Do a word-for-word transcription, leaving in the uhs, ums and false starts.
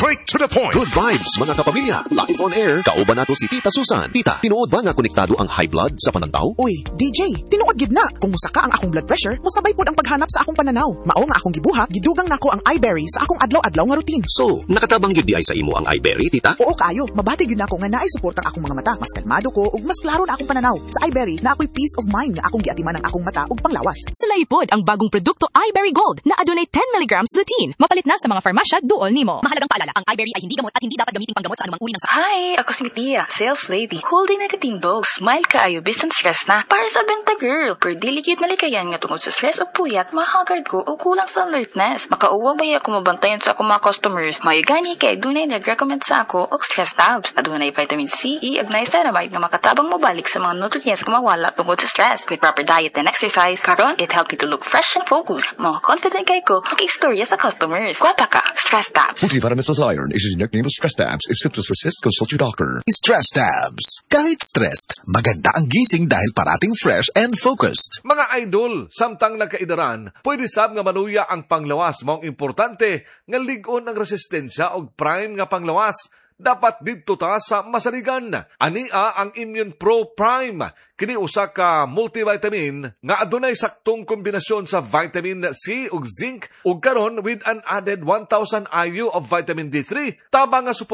Straight to the point. Good vibes, mga kapamilya. Live on air, kauban nato si Tita Susan. Tita, tinuod ba nga konektado ang high blood sa panantaw? Uy, D J, tinuod gid na. Kung musaka ang akong blood pressure, musabay pod ang paghanap sa akong pananaw. Mao nga akong gibuhat, gidugang nako ang iBerry sa akong adlaw-adlaw nga routine. So, nakatabang gyud di ay sa imo ang iBerry, Tita? Oo kayo, mabati gyud nako nga naay support ang akong mga mata. Mas kalmado ko ug mas klaro na akong pananaw. Sa iBerry, na ako'y peace of mind nga akong giatiman ang akong mata ug panglawas. Sulaipod ang bagong produkto iBerry Gold na adunay ten milligrams lutein. Mapalit na sa mga farmasya duol nimo. Mahalagang paalala, ang iBerry ay hindi gamot at hindi dapat gamiting panggamot sa anumang uri ng sakit. Hi, ako si Tia, sales lady. Holding na katindog, smile kaayo, bisan stress na. Para sa benta girl, per delicate malikayan nga tungod sa stress o puyat, mahagard ko o kulang sa alertness. Makauwa ba ako mabantayan sa akong mga customers? May gani kay dunay nag-recommend sa ako og stress tabs. Adunay vitamin C, E, ug niacinamide nga makatabang mobalik sa mga nutrients nga mawala tungod sa stress. With proper diet and exercise, karon it help you to look fresh and focused. Mga confident kay ko, mag-istorya sa customers. Kwapa ka, stress tabs. Multivitamins plus iron is using nickname of stress tabs. If symptoms persist, consult your doctor. Stress tabs. Kahit stressed, maganda ang gising dahil parating fresh and focused. Mga idol, samtang nagkaidaran, pwede sab nga manuya ang panglawas. Maong importante nga ligon ang resistensya og prime nga panglawas. Dapat dito ta sa masaligan. Ania ang Immune Pro Prime. Kini usa ka multivitamin nga adunay saktong kombinasyon sa vitamin C ug zinc ug karon with an added one thousand I U of vitamin D three tabang nga